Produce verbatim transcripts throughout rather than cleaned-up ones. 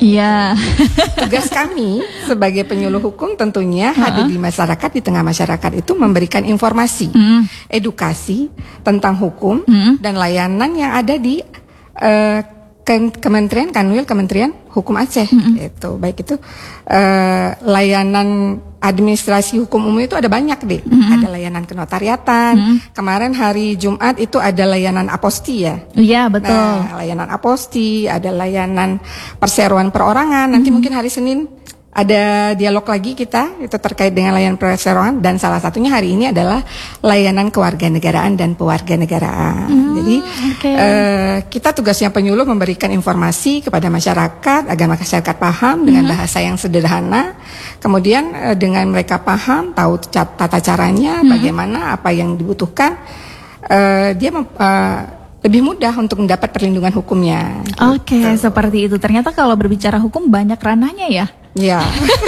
Iya. Tugas kami sebagai penyuluh hukum tentunya uh-uh. hadir di masyarakat, di tengah masyarakat itu memberikan informasi, mm. edukasi tentang hukum mm. dan layanan yang ada di uh, Kementerian Kanwil Kementerian Hukum Aceh. Mm-hmm. Itu baik itu uh, layanan administrasi hukum umum itu ada banyak deh. Mm-hmm. Ada layanan kenotariatan. Mm-hmm. Kemarin hari Jumat itu ada layanan aposti ya. Iya betul. Nah, layanan aposti, ada layanan perseroan perorangan. Nanti mm-hmm. mungkin hari Senin ada dialog lagi kita itu terkait dengan layanan perseroan, dan salah satunya hari ini adalah layanan kewarganegaraan dan pewarganegaraan. Hmm, Jadi okay. uh, kita tugasnya penyuluh memberikan informasi kepada masyarakat agar masyarakat paham dengan hmm. bahasa yang sederhana. Kemudian uh, dengan mereka paham, tahu tata caranya, hmm. bagaimana, apa yang dibutuhkan, uh, dia mem- uh, lebih mudah untuk mendapat perlindungan hukumnya. Oke, okay, gitu. Seperti itu. Ternyata kalau berbicara hukum banyak ranahnya ya. Ya.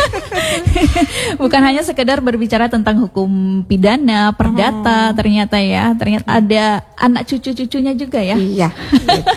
Bukan hanya sekedar berbicara tentang hukum pidana, perdata, hmm. ternyata ya, ternyata ada anak cucu-cucunya juga ya. Iya. Gitu.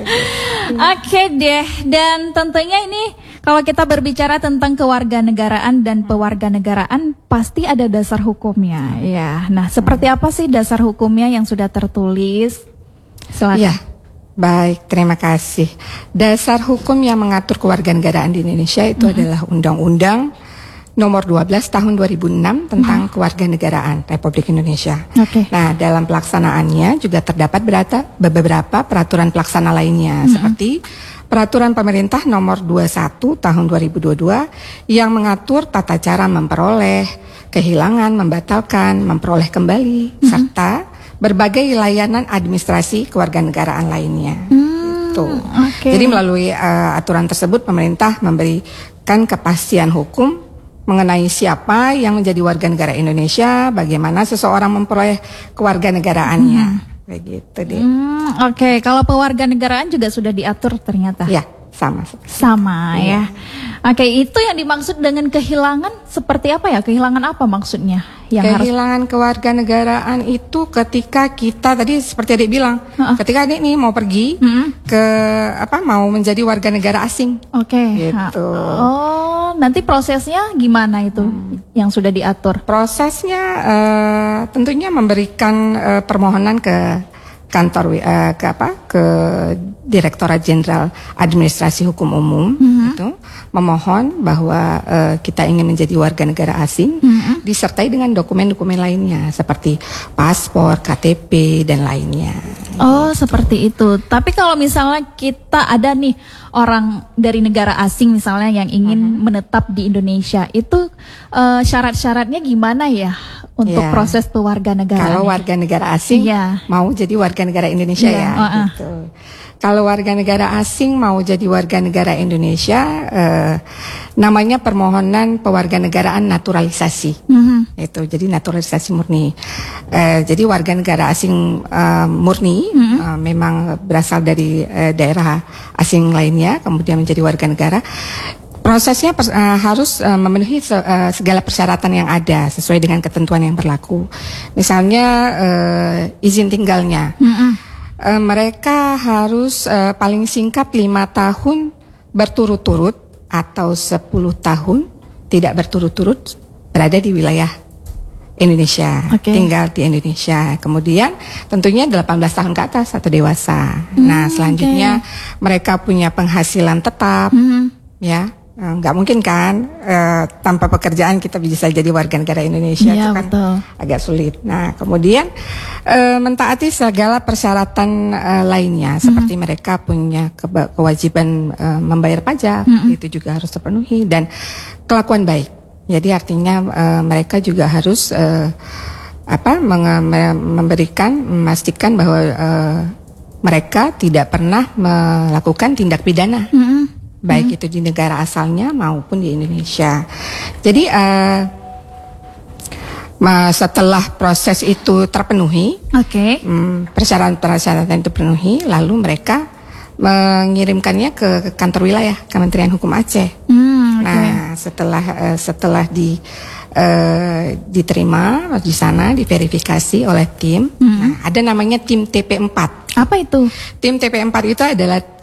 Oke deh, dan tentunya ini kalau kita berbicara tentang kewarganegaraan dan pewarganegaraan pasti ada dasar hukumnya, ya. Nah, seperti apa sih dasar hukumnya yang sudah tertulis? Silakan. Ya. Baik, terima kasih. Dasar hukum yang mengatur kewarganegaraan di Indonesia itu mm-hmm. adalah Undang-Undang Nomor dua belas Tahun dua ribu enam tentang mm-hmm. kewarganegaraan Republik Indonesia. Okay. Nah, dalam pelaksanaannya juga terdapat berata, beberapa peraturan pelaksana lainnya, mm-hmm. seperti Peraturan Pemerintah Nomor dua puluh satu Tahun dua ribu dua puluh dua yang mengatur tata cara memperoleh, kehilangan, membatalkan, memperoleh kembali, mm-hmm. serta berbagai layanan administrasi kewarganegaraan lainnya. Hmm, gitu. Okay. Jadi melalui uh, aturan tersebut pemerintah memberikan kepastian hukum mengenai siapa yang menjadi warga negara Indonesia, bagaimana seseorang memperoleh kewarganegaraannya. Hmm. Begitu deh. Hmm, Oke, okay. Kalau pewarganegaraan juga sudah diatur ternyata. Ya, sama. Sama ya. ya. Oke, okay, itu yang dimaksud dengan kehilangan seperti apa ya? Kehilangan apa maksudnya? Yang kehilangan harus... kewarganegaraan itu ketika kita tadi seperti adik bilang, uh-uh. ketika adik nih mau pergi uh-uh. ke apa mau menjadi warga negara asing. Oke. Okay. Gitu. Oh, nanti prosesnya gimana itu hmm. yang sudah diatur? Prosesnya uh, tentunya memberikan uh, permohonan ke kantor uh, ke apa ke Direktorat Jenderal Administrasi Hukum Umum mm-hmm. itu memohon bahwa uh, kita ingin menjadi warga negara asing mm-hmm. disertai dengan dokumen-dokumen lainnya seperti paspor, K T P dan lainnya. Oh, gitu. Seperti itu. Tapi kalau misalnya kita ada nih orang dari negara asing misalnya yang ingin mm-hmm. menetap di Indonesia, itu uh, syarat-syaratnya gimana ya untuk yeah. proses pewarganegaraan? Kalau warga negara asing yeah. mau jadi warga negara Indonesia yeah. ya, uh-uh. gitu. Kalau warga negara asing mau jadi warga negara Indonesia, eh, namanya permohonan pewarganegaraan naturalisasi. Mm-hmm. Itu jadi naturalisasi murni. Eh, jadi warga negara asing eh, murni mm-hmm. eh, memang berasal dari eh, daerah asing lainnya, kemudian menjadi warga negara. Prosesnya pers- uh, harus uh, memenuhi se- uh, segala persyaratan yang ada sesuai dengan ketentuan yang berlaku. Misalnya uh, izin tinggalnya, mm-hmm. uh, mereka harus uh, paling singkat lima tahun berturut-turut atau sepuluh tahun tidak berturut-turut berada di wilayah Indonesia, okay. tinggal di Indonesia. Kemudian tentunya delapan belas tahun ke atas atau dewasa. Mm, nah selanjutnya okay. mereka punya penghasilan tetap, mm-hmm. ya. Nggak mungkin kan uh, tanpa pekerjaan kita bisa jadi warga negara Indonesia, ya, itu kan betul. agak sulit. Nah kemudian uh, mentaati segala persyaratan uh, lainnya, mm-hmm. seperti mereka punya ke- kewajiban uh, membayar pajak, mm-hmm. itu juga harus terpenuhi, dan kelakuan baik. Jadi artinya uh, mereka juga harus uh, apa menge- memberikan memastikan bahwa uh, mereka tidak pernah melakukan tindak pidana. Mm-hmm. Baik hmm. itu di negara asalnya maupun di Indonesia. Jadi uh, setelah proses itu terpenuhi, okay. um, persyaratan-persyaratan itu terpenuhi, lalu mereka mengirimkannya ke kantor wilayah Kementerian Hukum Aceh. Hmm, okay. Nah setelah uh, setelah di uh, diterima di sana, diverifikasi oleh tim, hmm. nah, ada namanya tim T P empat. Apa itu? Tim T P empat itu adalah tim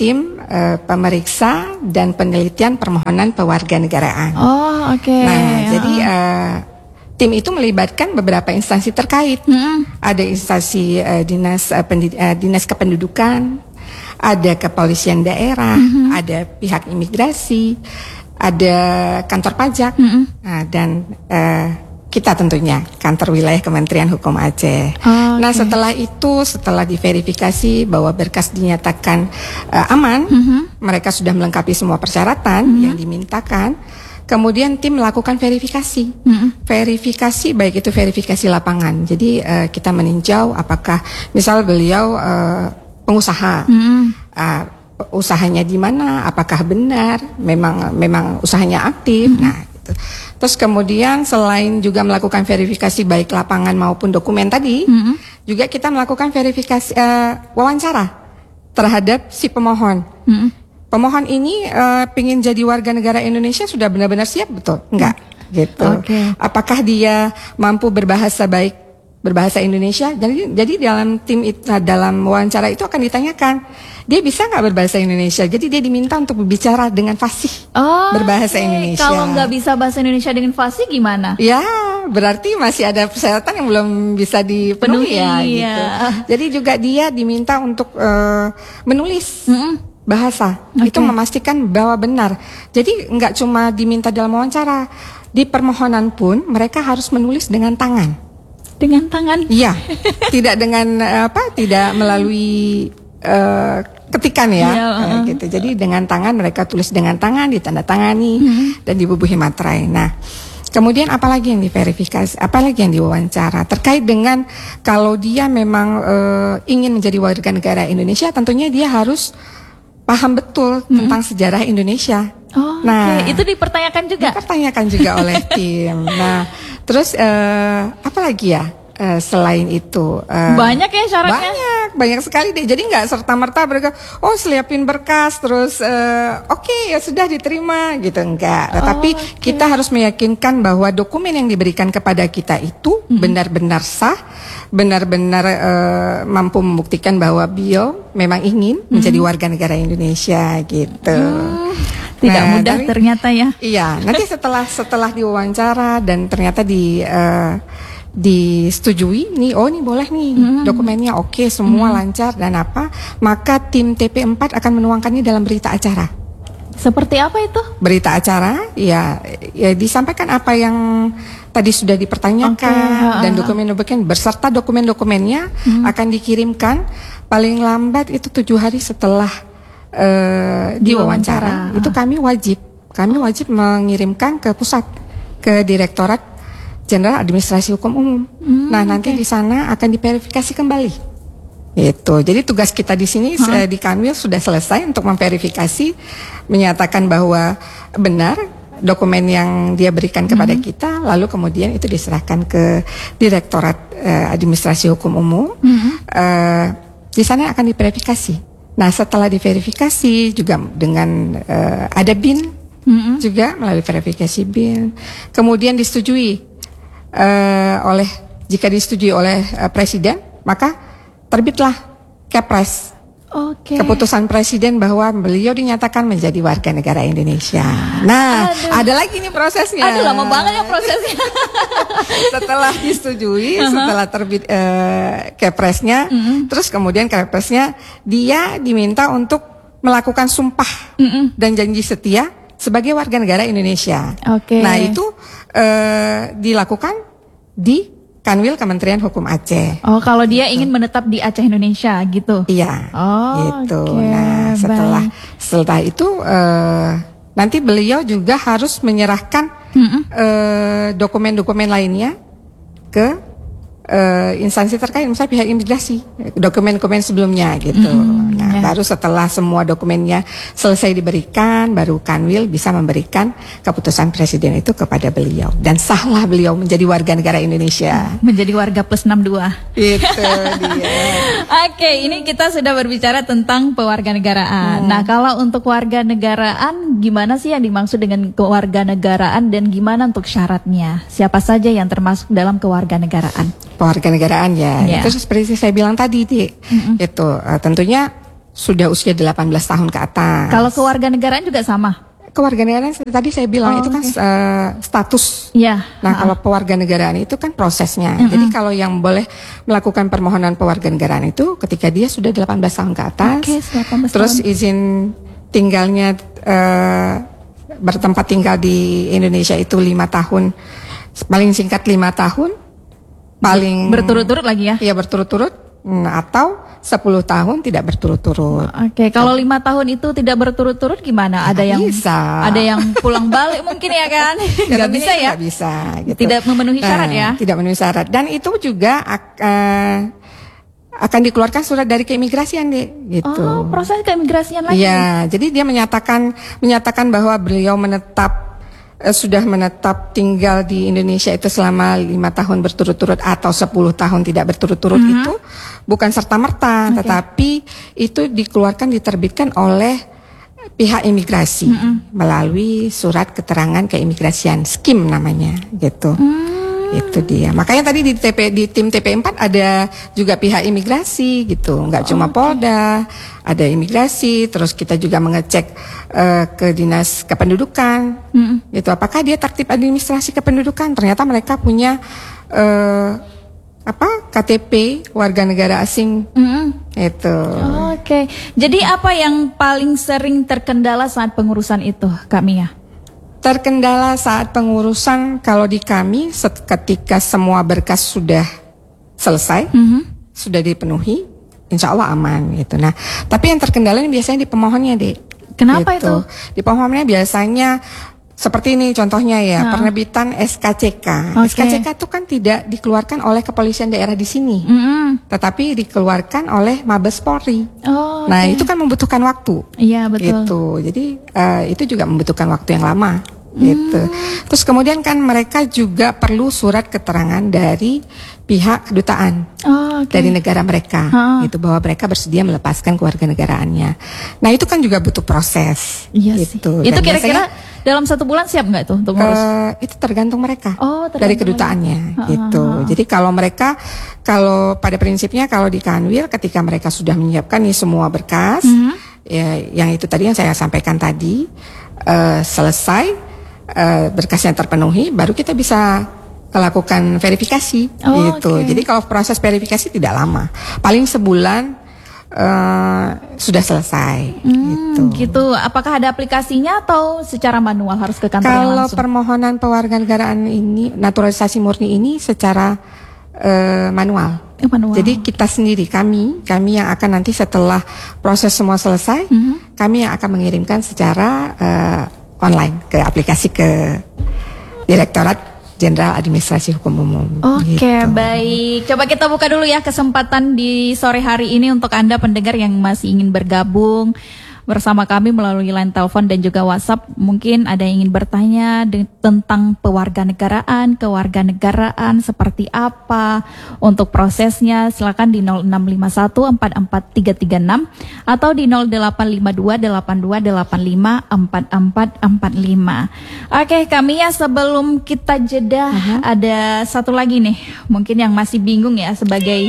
uh, pemeriksa dan penelitian permohonan pewarganegaraan. Oh, oke. Okay. Nah, uh. jadi uh, tim itu melibatkan beberapa instansi terkait. Mm-hmm. Ada instansi uh, dinas uh, pendid- uh, dinas kependudukan, ada kepolisian daerah, mm-hmm. ada pihak imigrasi, ada kantor pajak, mm-hmm. uh, dan uh, kita tentunya kantor wilayah Kementerian Hukum Aceh. Oh, nah, okay. setelah itu, setelah diverifikasi bahwa berkas dinyatakan uh, aman, mm-hmm. mereka sudah melengkapi semua persyaratan mm-hmm. yang dimintakan. Kemudian tim melakukan verifikasi, mm-hmm. verifikasi baik itu verifikasi lapangan. Jadi uh, kita meninjau apakah misal beliau uh, pengusaha, mm-hmm. uh, usahanya di mana, apakah benar, memang memang usahanya aktif. Mm-hmm. Nah. Terus kemudian selain juga melakukan verifikasi baik lapangan maupun dokumen tadi, mm-hmm. juga kita melakukan verifikasi uh, wawancara terhadap si pemohon. Mm-hmm. Pemohon ini uh, pengen jadi warga negara Indonesia sudah benar-benar siap, betul? Enggak, mm-hmm. gitu. Okay. Apakah dia mampu berbahasa baik, berbahasa Indonesia? Jadi, jadi dalam tim itu, dalam wawancara itu akan ditanyakan, dia bisa nggak berbahasa Indonesia? Jadi dia diminta untuk berbicara dengan fasih oh, berbahasa okay. Indonesia. Kalau nggak bisa bahasa Indonesia dengan fasih gimana? Ya, berarti masih ada persyaratan yang belum bisa dipenuhi ya. Gitu. Jadi juga dia diminta untuk uh, menulis mm-hmm. bahasa. Okay. Itu memastikan bahwa benar. Jadi nggak cuma diminta dalam wawancara, di permohonan pun mereka harus menulis dengan tangan. Dengan tangan? Iya, tidak dengan apa? Tidak melalui uh, ketikan ya, ya uh, gitu. Jadi dengan tangan mereka tulis dengan tangan, ditandatangani hmm. dan dibubuhi materai. Nah, kemudian apalagi yang diverifikasi, apalagi yang diwawancara terkait dengan kalau dia memang uh, ingin menjadi warga negara Indonesia, tentunya dia harus paham betul hmm. tentang sejarah Indonesia. Oh, nah, okay. Itu dipertanyakan juga. Dipertanyakan juga oleh tim. Nah, terus uh, apa lagi ya? Uh, selain itu uh, banyak ya syaratnya. Banyak, banyak sekali deh. Jadi nggak serta merta mereka oh siapin berkas terus uh, oke okay, ya sudah diterima gitu, enggak. Oh, tapi okay. kita harus meyakinkan bahwa dokumen yang diberikan kepada kita itu mm-hmm. benar-benar sah, benar-benar uh, mampu membuktikan bahwa beliau memang ingin mm-hmm. menjadi warga negara Indonesia gitu. Mm. Tidak nah, mudah tapi, ternyata ya. Iya, nanti setelah setelah diwawancara dan ternyata di uh, disetujui nih, oh ini boleh nih hmm. dokumennya oke okay, semua hmm. lancar dan apa, maka tim T P empat akan menuangkannya dalam berita acara. Seperti apa itu? Berita acara, ya, ya disampaikan apa yang tadi sudah dipertanyakan okay. dan dokumen-dokumen berserta dokumen-dokumennya hmm. akan dikirimkan paling lambat itu tujuh hari setelah uh, diwawancara. Itu kami wajib, kami wajib mengirimkan ke pusat, ke Direktorat Jenderal Administrasi Hukum Umum. Hmm, nah, nanti okay. di sana akan diverifikasi kembali. Itu. Jadi tugas kita di sini hmm. di Kanwil sudah selesai untuk memverifikasi, menyatakan bahwa benar dokumen yang dia berikan kepada hmm. kita, lalu kemudian itu diserahkan ke Direktorat uh, Administrasi Hukum Umum. Hmm. Uh, di sana akan diverifikasi. Nah, setelah diverifikasi juga dengan uh, ada B I N hmm. juga melalui verifikasi B I N, kemudian disetujui. Uh, oleh jika disetujui oleh uh, Presiden, maka terbitlah Kepres, okay. keputusan Presiden bahwa beliau dinyatakan menjadi warga negara Indonesia. Nah, Aduh. ada lagi nih prosesnya. Aduh, lama banget ya prosesnya. Setelah disetujui, uh-huh. setelah terbit uh, Kepresnya, uh-huh. terus kemudian Kepresnya dia diminta untuk melakukan sumpah uh-huh. dan janji setia sebagai warga negara Indonesia. Okay. Nah, itu Uh, dilakukan di Kanwil Kementerian Hukum Aceh. Oh, kalau dia gitu. Ingin menetap di Aceh Indonesia gitu? Iya. Oh, gitu. Okay, nah, setelah baik. setelah itu uh, nanti beliau juga harus menyerahkan mm-hmm. uh, dokumen-dokumen lainnya ke uh, instansi terkait, misalnya pihak imigrasi, dokumen-dokumen sebelumnya gitu. Mm-hmm. Nah, yeah. baru setelah semua dokumennya selesai diberikan, baru Kanwil bisa memberikan keputusan Presiden itu kepada beliau. Dan sahlah beliau menjadi warga negara Indonesia. Menjadi warga plus enam puluh dua. Itu dia. Oke, ini kita sudah berbicara tentang pewarganegaraan. Hmm. Nah, kalau untuk warga negaraan, gimana sih yang dimaksud dengan kewarganegaraan dan gimana untuk syaratnya? Siapa saja yang termasuk dalam kewarganegaraan? Pewarganegaraan ya, yeah. itu seperti saya bilang tadi, Di. Mm-hmm. Itu uh, tentunya sudah usia delapan belas tahun ke atas. Kalau kewarganegaraan juga sama? Kewarganegaraan tadi saya bilang oh, itu kan okay. uh, status. Yeah. Nah, uh-uh. kalau pewarganegaraan itu kan prosesnya. Mm-hmm. Jadi kalau yang boleh melakukan permohonan pewarganegaraan itu ketika dia sudah delapan belas tahun ke atas. Okay, delapan belas terus tahun. izin tinggalnya uh, bertempat tinggal di Indonesia itu lima tahun. Paling singkat lima tahun. Paling berturut-turut lagi ya? Iya, berturut-turut. Nah, atau sepuluh tahun tidak berturut-turut. Oke, okay. Kalau lima tahun itu tidak berturut-turut gimana? Ada yang bisa. Ada yang pulang balik mungkin ya kan? Nggak bisa ya? Nggak bisa. Gitu. Tidak memenuhi syarat nah, ya? Tidak memenuhi syarat. Dan itu juga uh, akan dikeluarkan surat dari keimigrasian, deh. Gitu. Oh, proses keimigrasian lagi? Iya, jadi dia menyatakan menyatakan bahwa beliau menetap sudah menetap tinggal di Indonesia itu selama lima tahun berturut-turut atau sepuluh tahun tidak berturut-turut. Mm-hmm. Itu bukan serta-merta, okay. Tetapi itu dikeluarkan diterbitkan oleh pihak imigrasi, mm-hmm. melalui surat keterangan keimigrasian, skim namanya, gitu. Mm. Itu dia. Makanya tadi di T P di tim T P empat ada juga pihak imigrasi gitu, nggak cuma okay. Polda, ada imigrasi. Terus kita juga mengecek uh, ke dinas kependudukan, mm. gitu. Apakah dia tertib administrasi kependudukan? Ternyata mereka punya uh, apa K T P warga negara asing, mm. itu. Oh, Oke. Okay. Jadi apa yang paling sering terkendala saat pengurusan itu, Kak Mia? Terkendala saat pengurusan kalau di kami ketika semua berkas sudah selesai, mm-hmm. sudah dipenuhi, insya Allah aman gitu. Nah, tapi yang terkendala ini biasanya di pemohonnya, Dek. Kenapa gitu. Itu? Di pemohonnya biasanya seperti ini contohnya ya, nah. penerbitan S K C K. Okay. S K C K itu kan tidak dikeluarkan oleh kepolisian daerah di sini, mm-hmm. tetapi dikeluarkan oleh Mabes Polri. Oh, nah, okay. itu kan membutuhkan waktu. Iya, betul. Gitu. Jadi uh, itu juga membutuhkan waktu yang lama. Gitu. Hmm. Terus kemudian kan mereka juga perlu surat keterangan dari pihak kedutaan, oh, okay. dari negara mereka, oh. gitu, bahwa mereka bersedia melepaskan kewarganegaraannya. Nah, itu kan juga butuh proses. Iya gitu. Sih. Itu kira-kira dalam satu bulan siap nggak tuh untuk ngurus? Uh, itu tergantung mereka, oh, tergantung dari kedutaannya, mereka. gitu. Oh, oh, oh. Jadi kalau mereka, kalau pada prinsipnya kalau di Kanwil, ketika mereka sudah menyiapkan nih semua berkas, mm-hmm. ya, yang itu tadi yang saya sampaikan tadi, uh, selesai. Uh, berkasnya terpenuhi, baru kita bisa melakukan verifikasi, oh, gitu. Okay. Jadi kalau proses verifikasi tidak lama, paling sebulan uh, sudah selesai. Hmm, gitu. gitu. Apakah ada aplikasinya atau secara manual harus ke kantor kalau langsung? Kalau permohonan pewarganegaraan ini, naturalisasi murni ini secara uh, manual. Eh, manual. Jadi kita sendiri, kami, kami yang akan nanti setelah proses semua selesai, mm-hmm. kami yang akan mengirimkan secara uh, online ke aplikasi ke Direktorat Jenderal Administrasi Hukum Umum. Oke, okay, gitu. Baik. Coba kita buka dulu ya kesempatan di sore hari ini untuk Anda pendengar yang masih ingin bergabung bersama kami melalui line telepon dan juga WhatsApp. Mungkin ada yang ingin bertanya de- tentang pewarganegaraan, kewarganegaraan seperti apa untuk prosesnya. Silakan di nol enam lima satu empat empat tiga tiga enam atau di nol delapan lima dua delapan dua delapan lima empat empat empat lima. Oke, kami ya sebelum kita jeda uh-huh. ada satu lagi nih, mungkin yang masih bingung ya sebagai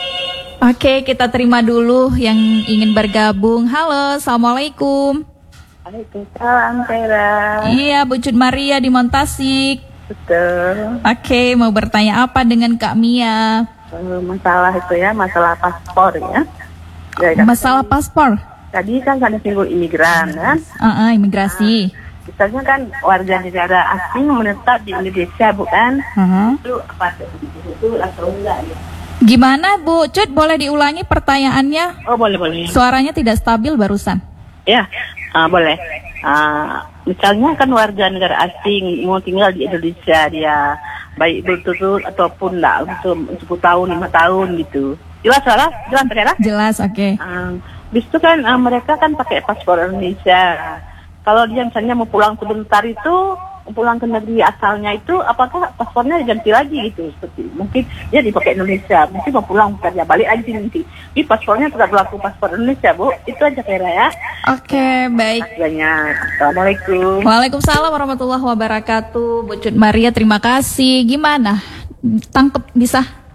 Oke, kita terima dulu yang ingin bergabung. Halo, Assalamualaikum. Waalaikumsalam, Tera. Iya, Bu Cut Maria di Montasik. Betul. Oke, mau bertanya apa dengan Kak Mia? Masalah itu ya, masalah paspor ya. ya masalah paspor? Tadi kan ada singgung imigran kan? Uh-uh, imigrasi. Nah, misalnya kan warga negara asing menetap di Indonesia, bukan? Uh-huh. Itu apa itu atau enggak ya? Gimana Bu Cut, boleh diulangi pertanyaannya? Oh boleh boleh. Suaranya tidak stabil barusan. Ya, uh, boleh. Uh, misalnya kan warga negara asing mau tinggal di Indonesia, dia baik berturut ataupun enggak untuk sepuluh tahun, lima tahun gitu. Jelas salah? Jelas terkira? Jelas, oke. Okay. Uh, Bis itu kan uh, mereka kan pakai paspor Indonesia. Kalau dia misalnya mau pulang sebentar itu, pulang ke negeri asalnya itu, apakah paspornya diganti lagi gitu? Seperti mungkin dia dipakai Indonesia, mungkin mau pulang kerja balik aja nanti. Ini paspornya tetap berlaku paspor Indonesia, Bu. Itu aja kira ya. Oke, okay, baik. Banyak. Assalamualaikum. Waalaikumsalam warahmatullahi wabarakatuh. Bu Cut Maria, terima kasih. Gimana? Tangkep bisa?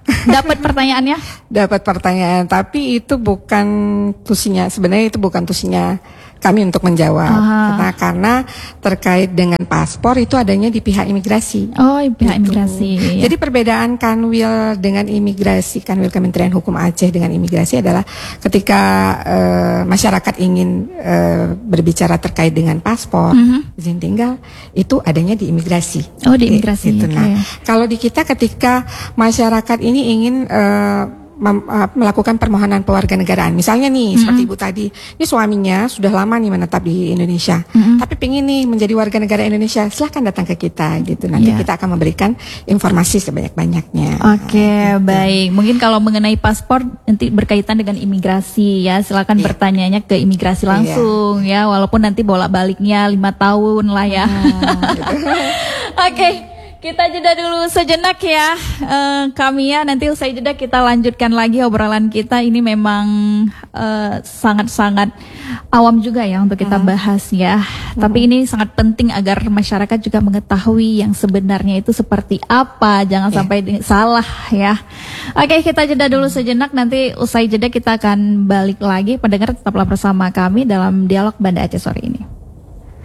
Dapat pertanyaannya? Dapat pertanyaan, tapi itu bukan tusinya. Sebenarnya itu bukan tusinya kami untuk menjawab. Karena, karena terkait dengan paspor itu adanya di pihak imigrasi. Oh, pihak gitu. imigrasi. Ya. Jadi perbedaan Kanwil dengan imigrasi, Kanwil Kementerian Hukum Aceh dengan imigrasi adalah ketika uh, masyarakat ingin uh, berbicara terkait dengan paspor, mm-hmm. izin tinggal, itu adanya di imigrasi. Oh, di imigrasi. Gitu. Okay. Nah, kalau di kita ketika masyarakat ini ingin uh, Mem, uh, melakukan permohonan pewarganegaraan, misalnya nih mm-hmm. seperti ibu tadi, ini suaminya sudah lama nih menetap di Indonesia, mm-hmm. tapi pengen nih menjadi warga negara Indonesia, silahkan datang ke kita gitu. Nanti yeah. kita akan memberikan informasi sebanyak-banyaknya. Oke, okay, gitu. Baik. Mungkin kalau mengenai paspor nanti berkaitan dengan imigrasi ya, silakan yeah. bertanyanya ke imigrasi langsung yeah. ya, walaupun nanti bolak-baliknya lima tahun lah ya. Hmm, gitu. Oke. Okay. Kita jeda dulu sejenak ya, uh, kami ya, nanti usai jeda kita lanjutkan lagi obrolan kita. Ini memang uh, sangat-sangat awam juga ya untuk kita bahas ya. Hmm. Tapi ini sangat penting agar masyarakat juga mengetahui yang sebenarnya itu seperti apa, jangan yeah. sampai salah ya. Oke, kita jeda dulu sejenak, nanti usai jeda kita akan balik lagi. Pendengar tetaplah bersama kami dalam Dialog Banda Aceh sore ini.